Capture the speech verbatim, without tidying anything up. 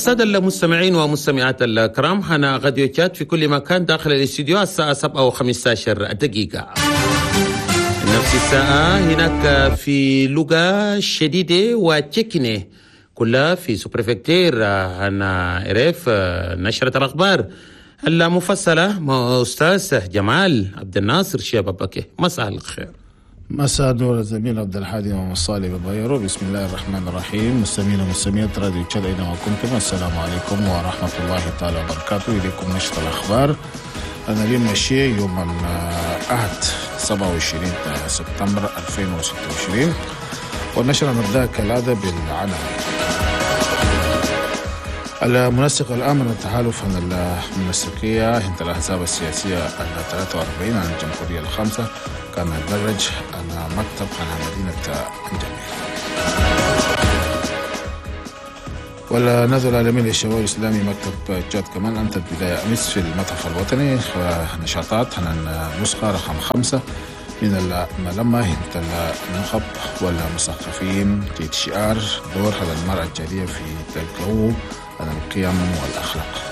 السادة المستمعين ومستمعات الكرام، هنا غاديو تشات في كل مكان داخل الاستديو الساعة سبعة وخمسة عشر دقيقة. نفس الساعة هناك في لغة شديدة وتكنة كلها في سوبريفكتير هنا إريف نشرة الأخبار المفصلة مع أستاذ جمال عبد الناصر شبابكي. مساء الخير. مساء النور الزميل عبد الحادي ومصالي ببايرو. بسم الله الرحمن الرحيم. مستمعين ومستمعات راديو تشاد أينما كنتم، السلام عليكم ورحمة الله تعالى وبركاته. إليكم نشرة الأخبار. أنا اليوم ماشي يوم الأحد سبعة وعشرين سبتمبر ألفين وستة وعشرين، والنشرة نبدأ كالعادة بالعناوين. المنسق العام من التحالف المنسقية عند الأحزاب السياسية الثلاثة وأربعين عن الجمهورية الخامسة كان يدرج على مكتب على مدينة الجميل. والنادي العالمي للشباب الإسلامي مكتب جاد كمان أنتج بداية أمس في المتحف الوطني ونشاطات عن النسخة رقم خمسة من الملمة عند النخب والمثقفين في شعار دور على المرأة الجالية في تلقوه عن القيم والأخلاق.